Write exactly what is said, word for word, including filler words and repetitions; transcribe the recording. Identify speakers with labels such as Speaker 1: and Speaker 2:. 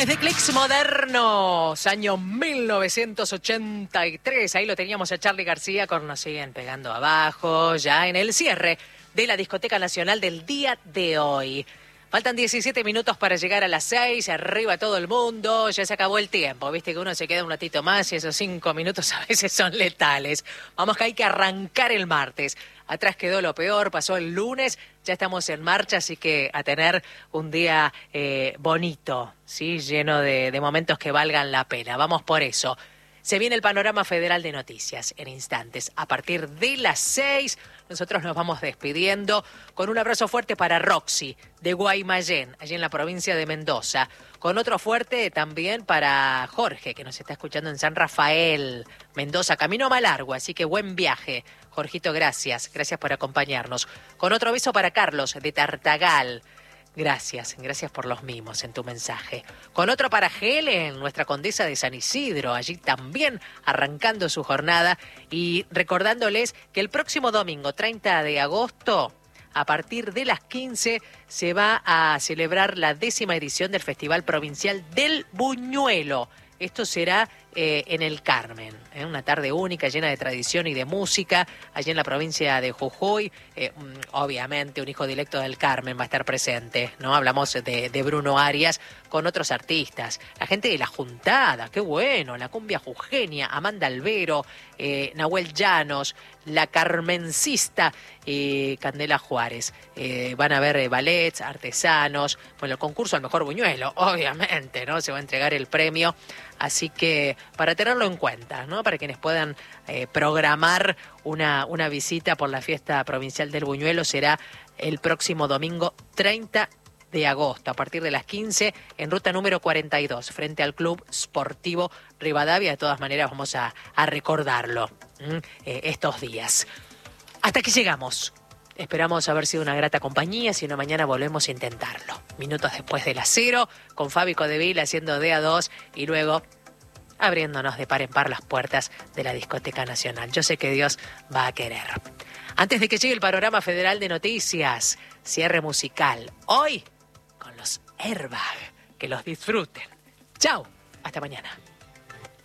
Speaker 1: Desde Clicks Modernos, año mil novecientos ochenta y tres, ahí lo teníamos a Charly García con Nos Siguen Pegando Abajo, ya en el cierre de la Discoteca Nacional del día de hoy. Faltan diecisiete minutos para llegar a las seis, arriba todo el mundo, ya se acabó el tiempo, viste que uno se queda un ratito más y esos cinco minutos a veces son letales. Vamos que hay que arrancar el martes. Atrás quedó lo peor, pasó el lunes, ya estamos en marcha, así que a tener un día eh, bonito, ¿sí? Lleno de, de momentos que valgan la pena. Vamos por eso. Se viene el panorama federal de noticias en instantes. A partir de las seis, nosotros nos vamos despidiendo con un abrazo fuerte para Roxy, de Guaymallén, allí en la provincia de Mendoza. Con otro fuerte también para Jorge, que nos está escuchando en San Rafael, Mendoza. Camino más largo, así que buen viaje. Jorgito, gracias. Gracias por acompañarnos. Con otro beso para Carlos, de Tartagal. Gracias, gracias por los mimos en tu mensaje. Con otro para Helen, nuestra condesa de San Isidro, allí también arrancando su jornada y recordándoles que el próximo domingo, treinta de agosto, a partir de las quince, se va a celebrar la décima edición del Festival Provincial del Buñuelo. Esto será eh, en el Carmen, ¿eh? Una tarde única, llena de tradición y de música, allí en la provincia de Jujuy. Eh, obviamente, un hijo directo del Carmen va a estar presente, ¿no? Hablamos de, de Bruno Arias con otros artistas. La gente de La Juntada, qué bueno, la cumbia jujeña, Amanda Albero, eh, Nahuel Llanos, la Carmencista, eh, Candela Juárez. Eh, van a ver eh, ballets, artesanos, bueno, el concurso al mejor buñuelo, obviamente, ¿no? Se va a entregar el premio. Así que para tenerlo en cuenta, ¿no? Para quienes puedan eh, programar una, una visita por la fiesta provincial del Buñuelo, será el próximo domingo treinta de agosto, a partir de las quince, en ruta número cuarenta y dos, frente al Club Sportivo Rivadavia. De todas maneras, vamos a, a recordarlo ¿m? Eh, estos días. Hasta aquí llegamos. Esperamos haber sido una grata compañía, si no mañana volvemos a intentarlo. Minutos después de las cero, con Fabi Codeville haciendo D A dos y luego abriéndonos de par en par las puertas de la Discoteca Nacional. Yo sé que Dios va a querer. Antes de que llegue el panorama federal de noticias, cierre musical. Hoy, con los Airbag. Que los disfruten. Chau, hasta mañana.